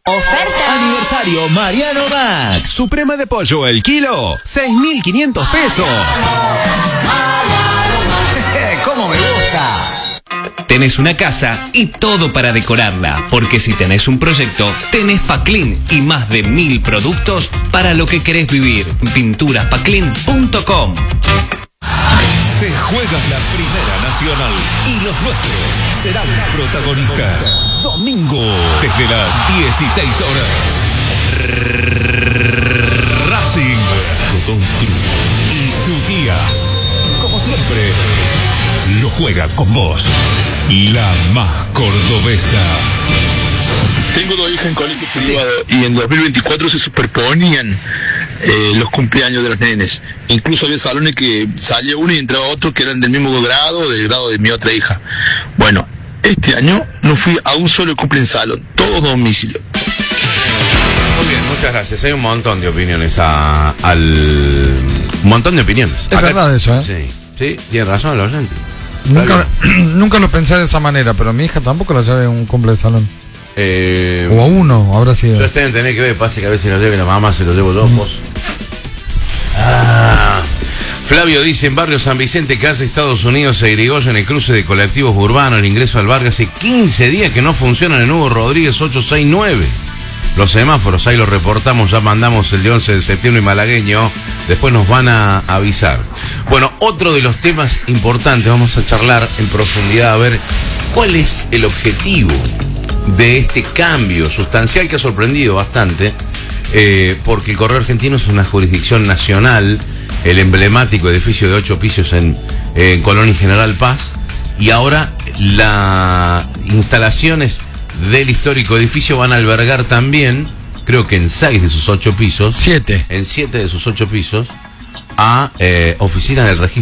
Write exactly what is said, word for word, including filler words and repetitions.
Oferta. Aniversario Mariano Max. Suprema de pollo el kilo, seis mil quinientos pesos. ¿Cómo me gusta? Tenés una casa y todo para decorarla, porque si tenés un proyecto, tenés Paclin y más de mil productos para lo que querés vivir. pinturas paclin punto com. Se juega la Primera Nacional y los nuestros serán protagonistas. Domingo, desde las dieciséis horas. Racing, Cotón Cruz y su guía, como siempre, lo juega con vos. La más cordobesa. Tengo dos hijas en colegio privado y en dos mil veinticuatro se superponían eh, los cumpleaños de los nenes. Incluso había salones que salía uno y entraba otro que eran del mismo grado, del grado de mi otra hija. Bueno, este año no fui a un solo cumple en salón, todos domicilio. Muy bien, muchas gracias. Hay un montón de opiniones a, al... Un montón de opiniones. Es Acá... verdad eso, ¿eh? Sí, sí, tiene razón el oyente. Nunca, nunca lo pensé de esa manera, pero mi hija tampoco la llevé a un cumple de salón. Eh, o a uno, habrá sido. Yo estoy en tener que ver, pase que a veces lo lleve la mamá, se lo llevo yo, vos. Ah. Flavio dice, en barrio San Vicente, Casa Estados Unidos, se Irigoyen, en el cruce de colectivos urbanos, el ingreso al barrio, hace quince días que no funcionan en Hugo Rodríguez ocho seis nueve. Los semáforos, ahí lo reportamos, ya mandamos el de once de septiembre y malagueño, después nos van a avisar. Bueno, otro de los temas importantes, vamos a charlar en profundidad a ver cuál es el objetivo de este cambio sustancial que ha sorprendido bastante, eh, porque el Correo Argentino es una jurisdicción nacional, el emblemático edificio de ocho pisos en, en Colón y General Paz, y ahora las instalaciones del histórico edificio van a albergar también, creo que en seis de sus ocho pisos, siete, en siete de sus ocho pisos, a eh, oficinas del registro